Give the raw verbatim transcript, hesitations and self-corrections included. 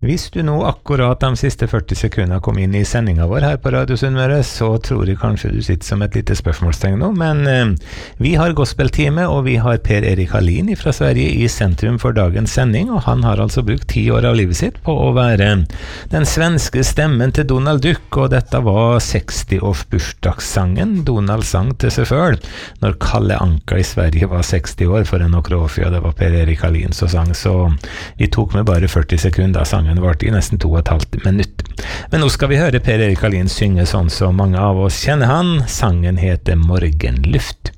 Hvis du nå akkurat de siste førti sekunder kom inn i sendingen vår her på Radio Sunnmøre, så tror jeg kanskje du sitter som et lite spørsmålstegn nå, men eh, vi har gospeltime, og vi har Per Erik Hallin fra Sverige i sentrum for dagens sending, og han har altså brukt ti år av livet sitt på å være den svenske stemmen til Donald Duck, og dette var seksti-års-bursdagssangen Donald sang til seg selv, når Kalle Anka i Sverige var seksti år for en okra år, og det var Per Erik Hallin som sang, så vi tok med bare førti sekunder sangen. Den varte i nesten to og et halvt minutt. Men nå skal vi høre Per Erik Hallin synge sånn som mange av oss kjenner han. Sangen heter Morgenluft.